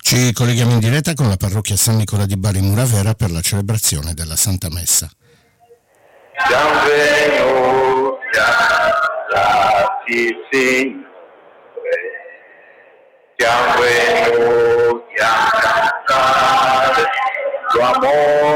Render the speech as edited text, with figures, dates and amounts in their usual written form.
Ci colleghiamo in diretta con la parrocchia San Nicola di Bari Muravera per la celebrazione della Santa Messa. Benvenuti Signore, siamo venuti a cantare tuo amore